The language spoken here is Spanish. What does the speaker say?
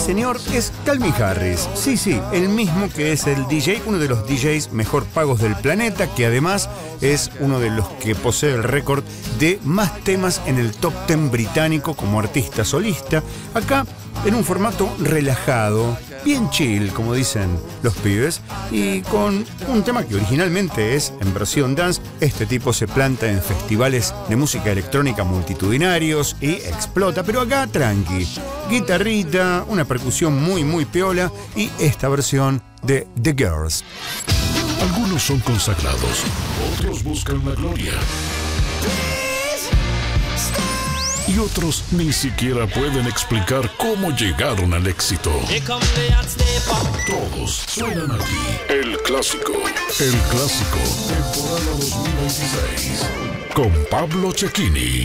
señor, es Calvin Harris. Sí, el mismo que es el DJ, uno de los DJs mejor pagos del planeta, que además es uno de los que posee el récord de más temas en el top 10 británico como artista solista. Acá en un formato relajado, bien chill, como dicen los pibes, y con un tema que originalmente es en versión dance. Este tipo se planta en festivales de música electrónica multitudinarios y explota, pero acá tranqui, guitarrita, una percusión muy piola y esta versión de The Girls. Algunos son consagrados, otros buscan la gloria. Y otros ni siquiera pueden explicar cómo llegaron al éxito. Todos suenan aquí. El Clásico. El Clásico. Temporada 2026. Con Pablo Cecchini.